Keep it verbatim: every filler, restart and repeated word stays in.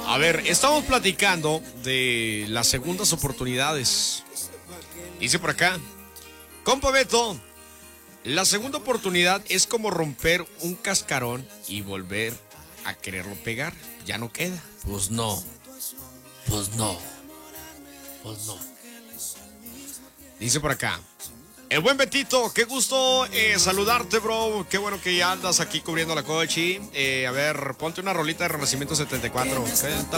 A ver, estamos platicando de las segundas oportunidades. Dice por acá, compa Beto, la segunda oportunidad es como romper un cascarón y volver a quererlo pegar. Ya no queda. Pues no. Pues no. Pues no. Dice por acá, el buen Betito, qué gusto eh, saludarte, bro. Qué bueno que ya andas aquí cubriendo la cochi. Eh, a ver, ponte una rolita de Renacimiento setenta y cuatro. ¿Qué tal